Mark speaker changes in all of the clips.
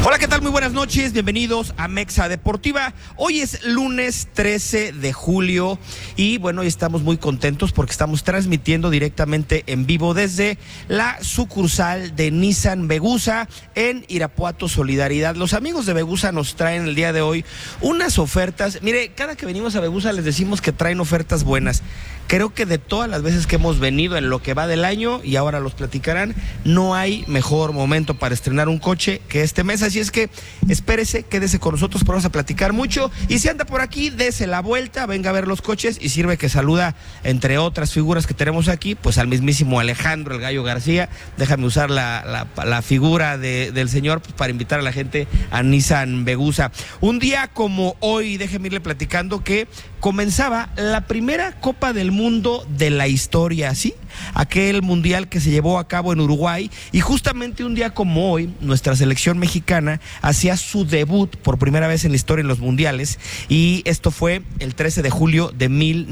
Speaker 1: Hola, ¿qué tal? Muy buenas noches, bienvenidos a Mexa Deportiva. Hoy es lunes 13 de julio y bueno, estamos muy contentos porque estamos transmitiendo directamente en vivo desde la sucursal de Nissan Vegusa en Irapuato Solidaridad. Los amigos de Vegusa nos traen el día de hoy unas ofertas. Mire, cada que venimos a Vegusa les decimos que traen ofertas buenas. Creo que de todas las veces que hemos venido en lo que va del año, y ahora los platicarán, no hay mejor momento para estrenar un coche que este mes. Así es que espérese, quédese con nosotros, vamos a platicar mucho. Y si anda por aquí, dese la vuelta, venga a ver los coches y sirve que saluda, entre otras figuras que tenemos aquí, pues al mismísimo Alejandro el Gallo García. Déjame usar la figura del señor pues, para invitar a la gente a Nissan Vegusa. Un día como hoy, déjeme irle platicando que comenzaba la primera Copa del Mundo de la historia, ¿sí? Aquel mundial que se llevó a cabo en Uruguay, y justamente un día como hoy, nuestra selección mexicana hacía su debut por primera vez en la historia en los mundiales, y esto fue el 13 de julio de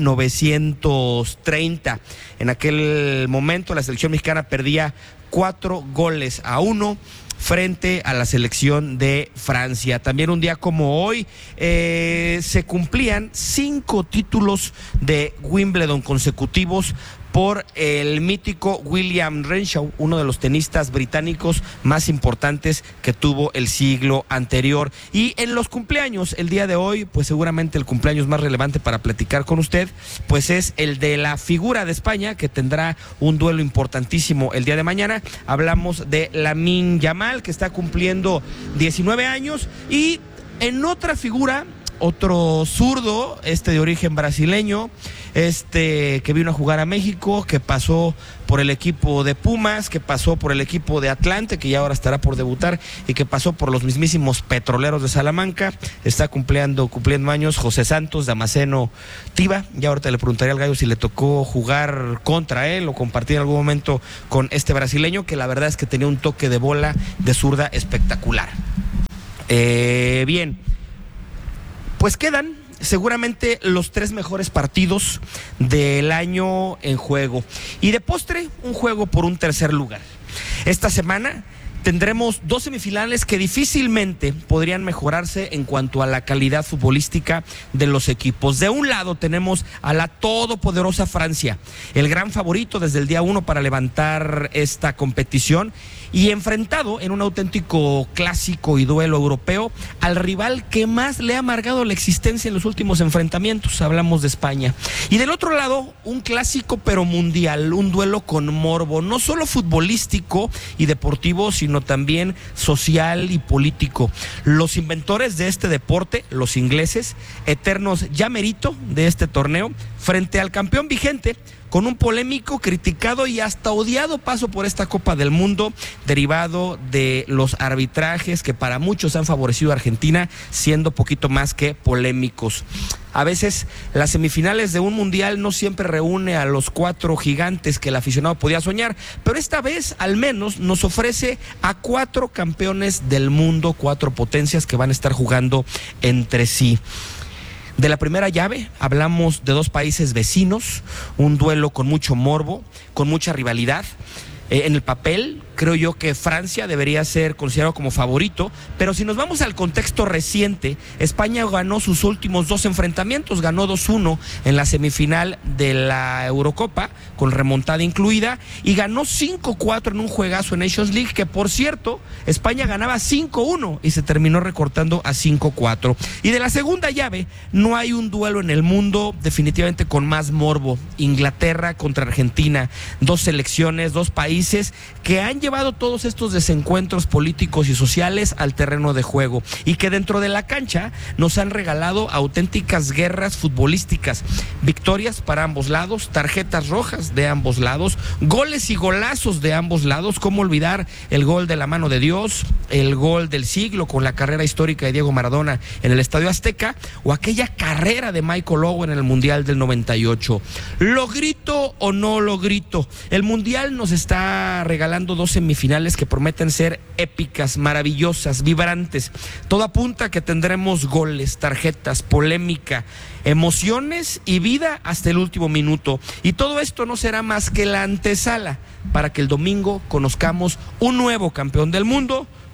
Speaker 1: 1930. En aquel momento la selección mexicana perdía 4-1 frente a la selección de Francia. También un día como hoy se cumplían 5 títulos de Wimbledon consecutivos por el mítico William Renshaw, uno de los tenistas británicos más importantes que tuvo el siglo anterior. Y en los cumpleaños, el día de hoy, pues seguramente el cumpleaños más relevante para platicar con usted, pues es el de la figura de España, que tendrá un duelo importantísimo el día de mañana. Hablamos de Lamine Yamal, que está cumpliendo 19 años, y en otra figura, otro zurdo, de origen brasileño, que vino a jugar a México, que pasó por el equipo de Pumas, que pasó por el equipo de Atlante, que ya ahora estará por debutar, y que pasó por los mismísimos Petroleros de Salamanca. Está cumpliendo años José Santos Damasceno Tiva. Ya ahorita le preguntaría al Gallo si le tocó jugar contra él o compartir en algún momento con este brasileño, que la verdad es que tenía un toque de bola de zurda espectacular. Bien, pues quedan seguramente los 3 mejores partidos del año en juego, y de postre un juego por un tercer lugar. Esta semana tendremos 2 semifinales que difícilmente podrían mejorarse en cuanto a la calidad futbolística de los equipos. De un lado tenemos a la todopoderosa Francia, el gran favorito desde el día 1 para levantar esta competición, y enfrentado en un auténtico clásico y duelo europeo al rival que más le ha amargado la existencia en los últimos enfrentamientos. Hablamos de España. Y del otro lado, un clásico pero mundial, un duelo con morbo, no solo futbolístico y deportivo, sino también social y político. Los inventores de este deporte, los ingleses, eternos llamerito de este torneo, frente al campeón vigente, con un polémico, criticado y hasta odiado paso por esta Copa del Mundo, derivado de los arbitrajes que para muchos han favorecido a Argentina, siendo poquito más que polémicos. A veces las semifinales de un mundial no siempre reúne a los 4 gigantes que el aficionado podía soñar, pero esta vez al menos nos ofrece a 4 campeones del mundo, 4 potencias que van a estar jugando entre sí. De la primera llave hablamos de 2 países vecinos, un duelo con mucho morbo, con mucha rivalidad. En el papel, creo yo que Francia debería ser considerado como favorito, pero si nos vamos al contexto reciente, España ganó sus últimos 2 enfrentamientos, ganó 2-1 en la semifinal de la Eurocopa, con remontada incluida, y ganó 5-4 en un juegazo en Nations League, que por cierto, España ganaba 5-1 y se terminó recortando a 5-4. Y de la segunda llave, no hay un duelo en el mundo definitivamente con más morbo. Inglaterra contra Argentina, 2 selecciones, 2 países que han llevado todos estos desencuentros políticos y sociales al terreno de juego, y que dentro de la cancha nos han regalado auténticas guerras futbolísticas, victorias para ambos lados, tarjetas rojas de ambos lados, goles y golazos de ambos lados. Cómo olvidar el gol de la mano de Dios, el gol del siglo con la carrera histórica de Diego Maradona en el Estadio Azteca, o aquella carrera de Michael Owen en el Mundial del 98. ¿Lo grito o no lo grito? El Mundial nos está regalando 2 semifinales que prometen ser épicas, maravillosas, vibrantes. Todo apunta a que tendremos goles, tarjetas, polémica, emociones y vida hasta el último minuto. Y todo esto no será más que la antesala para que el domingo conozcamos un nuevo campeón del mundo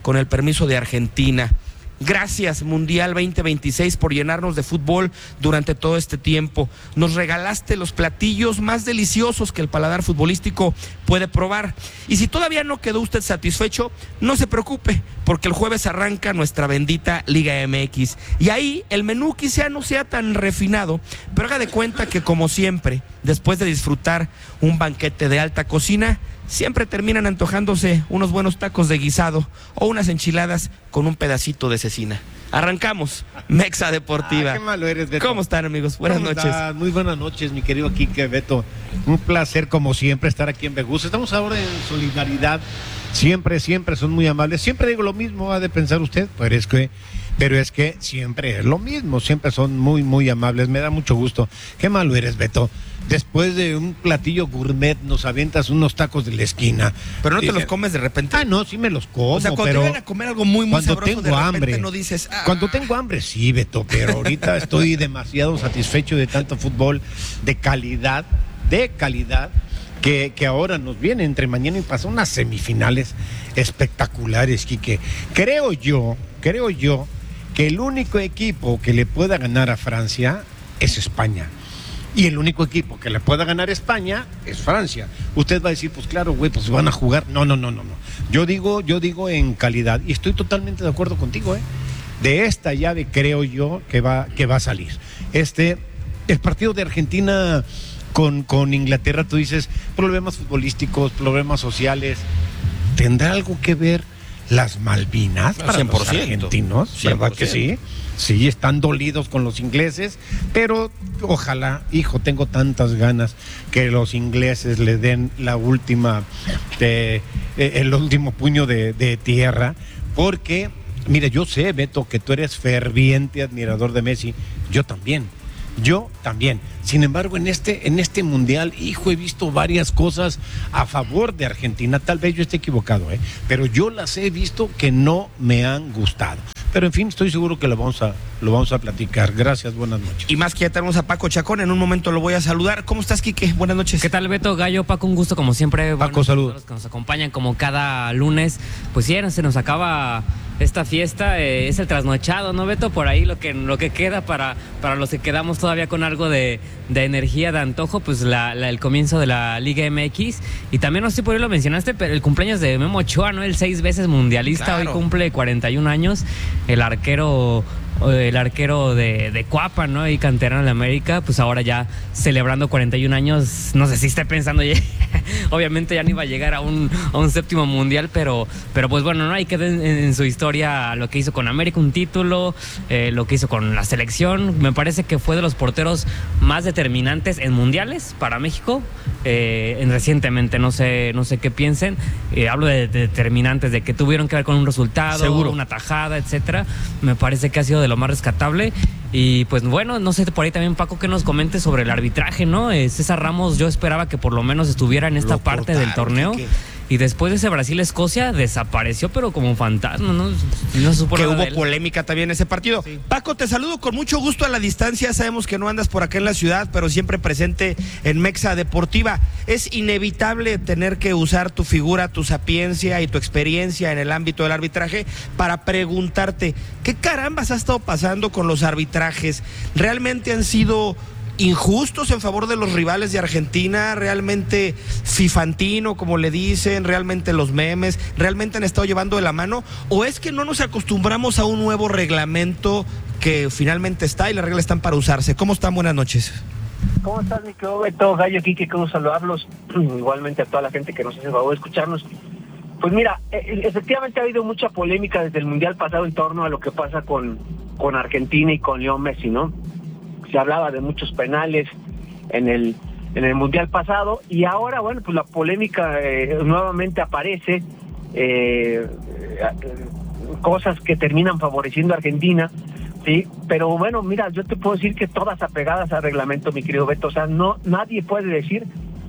Speaker 1: con el permiso de Argentina. Gracias, Mundial 2026, por llenarnos de fútbol durante todo este tiempo. Nos regalaste los platillos más deliciosos que el paladar futbolístico puede probar. Y si todavía no quedó usted satisfecho, no se preocupe, porque el jueves arranca nuestra bendita Liga MX. Y ahí el menú quizá no sea tan refinado, pero haga de cuenta que, como siempre, después de disfrutar un banquete de alta cocina, siempre terminan antojándose unos buenos tacos de guisado o unas enchiladas con un pedacito de cecina. Arrancamos, Mexa Deportiva.
Speaker 2: Qué malo eres, Beto.
Speaker 1: ¿Cómo están, amigos? Buenas noches.
Speaker 2: Estás? Muy buenas noches, mi querido Quique, Beto. Un placer, como siempre, estar aquí en Vegus. Estamos ahora en solidaridad. Siempre son muy amables. Siempre digo lo mismo, ha de pensar usted, pero es que siempre es lo mismo. Siempre son muy amables. Me da mucho gusto. Qué malo eres, Beto. Después de un platillo gourmet nos avientas unos tacos de la esquina.
Speaker 1: Pero no te los comes de repente.
Speaker 2: No, sí me los como.
Speaker 1: O sea, cuando te van a comer algo muy
Speaker 2: cuando
Speaker 1: sabroso,
Speaker 2: tengo
Speaker 1: de repente
Speaker 2: hambre,
Speaker 1: no dices...
Speaker 2: Cuando tengo hambre, sí, Beto, pero ahorita estoy demasiado satisfecho de tanto fútbol de calidad, que ahora nos viene entre mañana y pasado unas semifinales espectaculares, Quique. Creo yo que el único equipo que le pueda ganar a Francia es España. Y el único equipo que le pueda ganar a España es Francia. Usted va a decir, pues claro, güey, pues van a jugar. No. Yo digo en calidad. Y estoy totalmente de acuerdo contigo, De esta llave creo yo que va a salir. El partido de Argentina con Inglaterra, tú dices, problemas futbolísticos, problemas sociales. ¿Tendrá algo que ver las Malvinas para 100%, los argentinos? 100%. ¿Verdad que sí? Sí, están dolidos con los ingleses, pero ojalá, tengo tantas ganas que los ingleses le den el último puño de tierra, porque, mira, yo sé, Beto, que tú eres ferviente admirador de Messi, yo también. Sin embargo, en este mundial, he visto varias cosas a favor de Argentina. Tal vez yo esté equivocado, pero yo las he visto que no me han gustado. Pero en fin, estoy seguro que lo vamos a platicar. Gracias, buenas noches.
Speaker 1: Y más que ya tenemos a Paco Chacón, en un momento lo voy a saludar. ¿Cómo estás, Quique? Buenas noches.
Speaker 3: ¿Qué tal, Beto, Gallo, Paco? Un gusto como siempre.
Speaker 2: Paco, saludos.
Speaker 3: Los que nos acompañan como cada lunes. Pues sí, se nos acaba esta fiesta, es el trasnochado, ¿no, Beto? Por ahí lo que queda para los que quedamos todavía con algo de energía, de antojo, pues el comienzo de la Liga MX. Y también, no sé si por ahí lo mencionaste, pero el cumpleaños de Memo Ochoa, ¿no? El 6 veces mundialista, claro. Hoy cumple 41 años, el arquero de Cuapa, ¿no? Y canterano de América, pues ahora ya celebrando 41 años, no sé si esté pensando, obviamente ya no iba a llegar a un séptimo mundial, pero pues bueno, ¿no? Ahí queda en su historia lo que hizo con América, un título, lo que hizo con la selección. Me parece que fue de los porteros más determinantes en mundiales para México, recientemente, no sé qué piensen. Hablo de determinantes, de que tuvieron que ver con un resultado, seguro, una tajada, etcétera. Me parece que ha sido de lo más rescatable. Y pues bueno, no sé, por ahí también, Paco, que nos comente sobre el arbitraje, ¿no? César Ramos, yo esperaba que por lo menos estuviera en esta parte del torneo. Y después de ese Brasil-Escocia desapareció, pero como un fantasma, ¿no? No supo
Speaker 1: que
Speaker 3: nada
Speaker 1: hubo
Speaker 3: de él.
Speaker 1: Polémica también en ese partido. Sí. Paco, te saludo con mucho gusto a la distancia. Sabemos que no andas por acá en la ciudad, pero siempre presente en Mexa Deportiva. Es inevitable tener que usar tu figura, tu sapiencia y tu experiencia en el ámbito del arbitraje para preguntarte, ¿qué carambas ha estado pasando con los arbitrajes? ¿Realmente han sido injustos en favor de los rivales de Argentina? ¿Realmente fifantino, como le dicen? ¿Realmente los memes? ¿Realmente han estado llevando de la mano? ¿O es que no nos acostumbramos a un nuevo reglamento que finalmente está y las reglas están para usarse? ¿Cómo están? Buenas noches.
Speaker 4: ¿Cómo estás, mi querido Beto, Gallo, Quique? ¿Cómo saludarlos? Igualmente a toda la gente que nos hace favor de escucharnos. Pues mira, efectivamente ha habido mucha polémica desde el Mundial pasado en torno a lo que pasa con Argentina y con Leo Messi, ¿no? Se hablaba de muchos penales en el Mundial pasado, y ahora, bueno, pues la polémica nuevamente aparece, cosas que terminan favoreciendo a Argentina, sí, pero bueno, mira, yo te puedo decir que todas apegadas al reglamento, mi querido Beto. O sea, nadie puede decir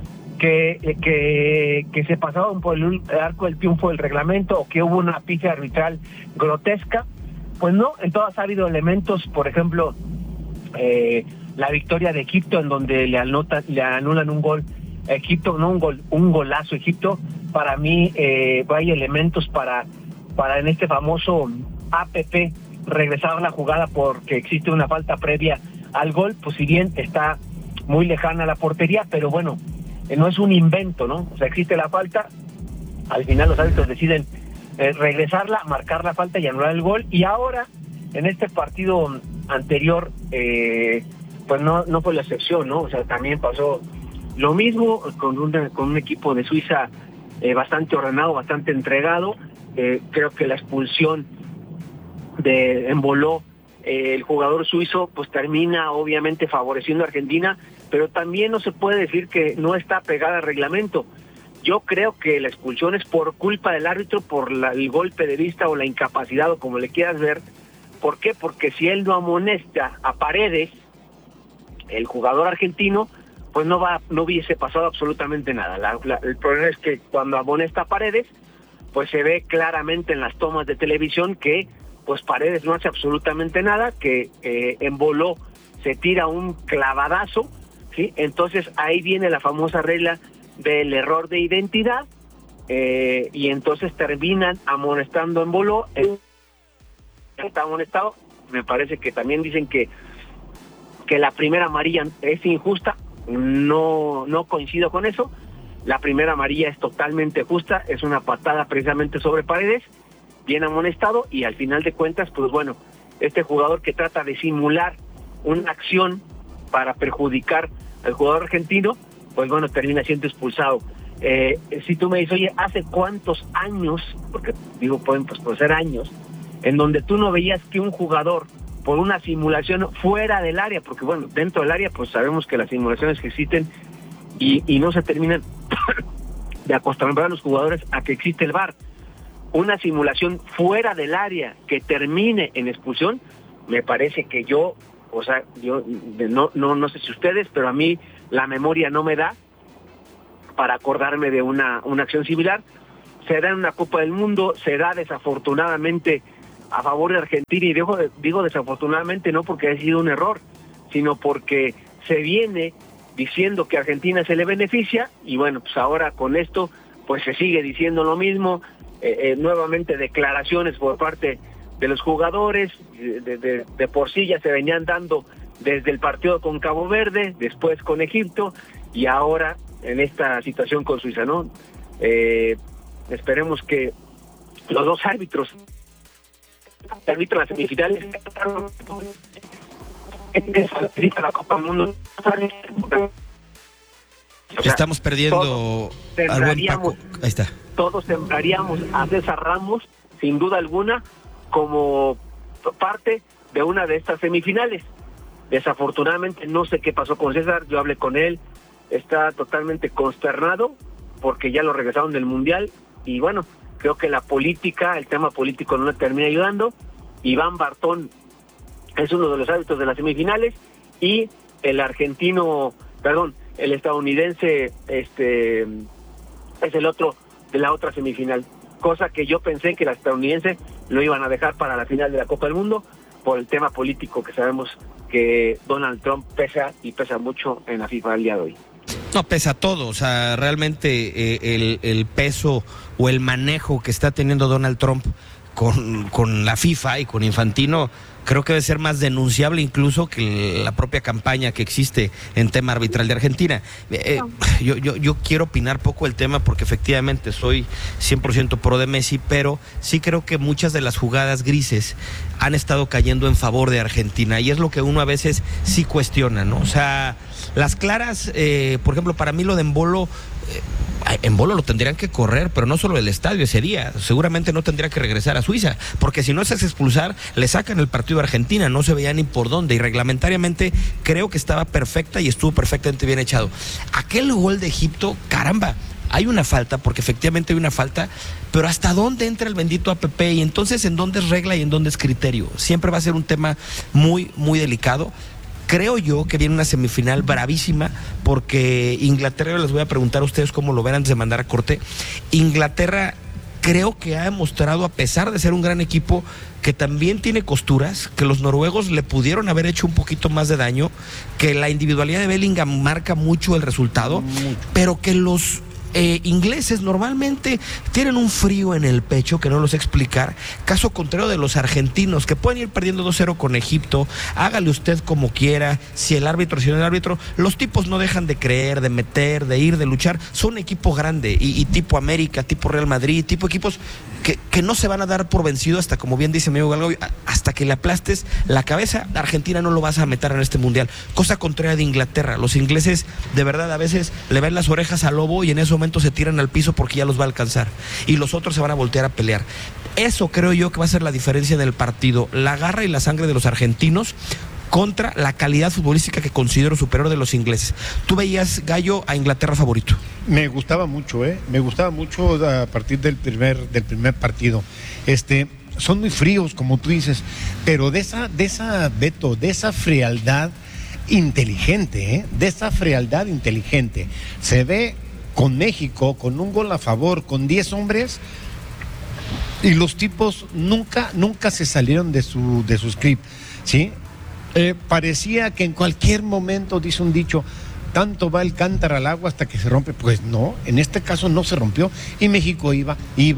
Speaker 4: que se pasaron por el arco del triunfo del reglamento o que hubo una pifia arbitral grotesca. Pues no, en todas ha habido elementos, por ejemplo, la victoria de Egipto, en donde le anulan un gol a Egipto, no un golazo a Egipto. Para mí hay elementos para para en este famoso APP regresar la jugada porque existe una falta previa al gol, pues si bien está muy lejana la portería, pero bueno, no es un invento, ¿no? O sea, existe la falta, al final los árbitros deciden regresarla, marcar la falta y anular el gol, y ahora, en este partido anterior, pues no fue la excepción, ¿no? O sea, también pasó lo mismo con un equipo de Suiza bastante ordenado, bastante entregado. Creo que la expulsión de Embolo, el jugador suizo, pues termina obviamente favoreciendo a Argentina, pero también no se puede decir que no está pegada al reglamento. Yo creo que la expulsión es por culpa del árbitro, por el golpe de vista o la incapacidad, o como le quieras ver. ¿Por qué? Porque si él no amonesta a Paredes, el jugador argentino, pues no hubiese pasado absolutamente nada. El problema es que cuando amonesta a Paredes, pues se ve claramente en las tomas de televisión que pues Paredes no hace absolutamente nada, que Embolo se tira un clavadazo, ¿sí? Entonces ahí viene la famosa regla del error de identidad, y entonces terminan amonestando a Embolo. Está amonestado. Me parece que también dicen que la primera amarilla es injusta. No coincido con eso. La primera amarilla es totalmente justa, es una patada precisamente sobre Paredes, bien amonestado, y al final de cuentas, pues bueno, este jugador que trata de simular una acción para perjudicar al jugador argentino, pues bueno, termina siendo expulsado. Si tú me dices, oye, ¿hace cuántos años, porque digo, pueden ser años, en donde tú no veías que un jugador, por una simulación fuera del área, porque bueno, dentro del área, pues sabemos que las simulaciones que existen y no se terminan de acostumbrar a los jugadores a que existe el VAR, una simulación fuera del área que termine en expulsión, me parece que yo no sé si ustedes, pero a mí la memoria no me da para acordarme de una acción similar. Se da en una Copa del Mundo, se da desafortunadamente a favor de Argentina, y digo desafortunadamente no porque haya sido un error, sino porque se viene diciendo que a Argentina se le beneficia, y bueno, pues ahora con esto pues se sigue diciendo lo mismo. Nuevamente declaraciones por parte de los jugadores, de por sí ya se venían dando desde el partido con Cabo Verde, después con Egipto, y ahora en esta situación con Suiza, ¿no? Esperemos que los dos árbitros de las semifinales la Copa del Mundo.
Speaker 1: Estamos perdiendo al buen Paco. Ahí está.
Speaker 4: Todos sembraríamos a César Ramos, sin duda alguna, como parte de una de estas semifinales. Desafortunadamente no sé qué pasó con César, yo hablé con él, está totalmente consternado porque ya lo regresaron del Mundial, y bueno, creo que la política, el tema político no le termina ayudando. Iván Bartón es uno de los árbitros de las semifinales, y el estadounidense es el otro de la otra semifinal, cosa que yo pensé que la estadounidense lo iban a dejar para la final de la Copa del Mundo por el tema político que sabemos que Donald Trump pesa mucho en la FIFA al día de hoy.
Speaker 1: No, pesa todo, o sea, realmente el peso o el manejo que está teniendo Donald Trump con la FIFA y con Infantino, creo que debe ser más denunciable incluso que la propia campaña que existe en tema arbitral de Argentina. Yo quiero opinar poco el tema porque efectivamente soy 100% pro de Messi, pero sí creo que muchas de las jugadas grises han estado cayendo en favor de Argentina, y es lo que uno a veces sí cuestiona, ¿no? O sea, las claras, por ejemplo, para mí lo de Embolo, Embolo lo tendrían que correr, pero no solo del estadio ese día, seguramente no tendría que regresar a Suiza, porque si no se hace expulsar, le sacan el partido a Argentina, no se veía ni por dónde, y reglamentariamente creo que estaba perfecta y estuvo perfectamente bien echado. Aquel gol de Egipto, caramba, hay una falta, porque efectivamente hay una falta, pero ¿hasta dónde entra el bendito APP? Y entonces, ¿en dónde es regla y en dónde es criterio? Siempre va a ser un tema muy, muy delicado. Creo yo que viene una semifinal bravísima, porque Inglaterra, les voy a preguntar a ustedes cómo lo ven antes de mandar a corte. Inglaterra creo que ha demostrado, a pesar de ser un gran equipo, que también tiene costuras, que los noruegos le pudieron haber hecho un poquito más de daño, que la individualidad de Bellingham marca mucho el resultado, pero que los ingleses normalmente tienen un frío en el pecho que no los sé explicar, caso contrario de los argentinos, que pueden ir perdiendo 2-0 con Egipto, hágale usted como quiera, si el árbitro, los tipos no dejan de creer, de meter, de ir, de luchar, son un equipo grande, y tipo América, tipo Real Madrid, tipo equipos que no se van a dar por vencido hasta, como bien dice mi amigo Galgo, hasta que le aplastes la cabeza. Argentina no lo vas a meter en este mundial, cosa contraria de Inglaterra. Los ingleses de verdad a veces le ven las orejas al lobo y en ese momento se tiran al piso porque ya los va a alcanzar y los otros se van a voltear a pelear. Eso creo yo que va a ser la diferencia del partido, la garra y la sangre de los argentinos contra la calidad futbolística que considero superior de los ingleses. ¿Tú veías, Gallo, a Inglaterra favorito?
Speaker 2: Me gustaba mucho, me gustaba mucho a partir del primer partido. Son muy fríos, como tú dices, pero de esa Beto, de esa frialdad inteligente, de esa frialdad inteligente, se ve con México, con un gol a favor, con 10 hombres, y los tipos nunca se salieron de su script, ¿sí? Parecía que en cualquier momento, dice un dicho, tanto va el cántaro al agua hasta que se rompe. Pues no, en este caso no se rompió y México iba,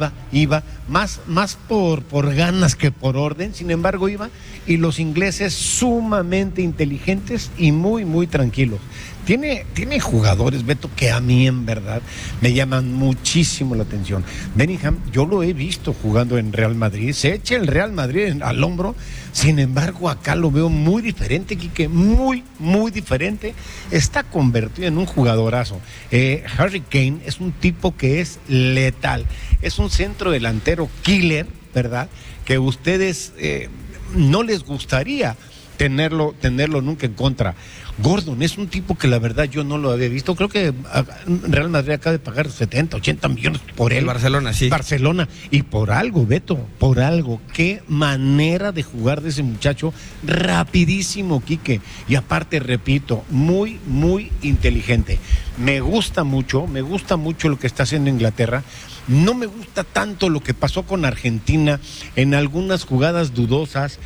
Speaker 2: más por ganas que por orden, sin embargo iba, y los ingleses sumamente inteligentes y muy tranquilos. Tiene jugadores, Beto, que a mí en verdad me llaman muchísimo la atención. Bellingham, yo lo he visto jugando en Real Madrid, se echa el Real Madrid al hombro, sin embargo acá lo veo muy diferente, Quique, muy diferente. Está convertido en un jugadorazo. Harry Kane es un tipo que es letal, es un centro delantero killer, ¿verdad? Que ustedes no les gustaría tenerlo nunca en contra. Gordon es un tipo que la verdad yo no lo había visto. Creo que Real Madrid acaba de pagar 70, 80 millones por él.
Speaker 1: El Barcelona, sí.
Speaker 2: Barcelona. Y por algo, Beto, por algo. Qué manera de jugar de ese muchacho. Rapidísimo, Quique. Y aparte, repito, muy inteligente. Me gusta mucho lo que está haciendo Inglaterra. No me gusta tanto lo que pasó con Argentina en algunas jugadas dudosas.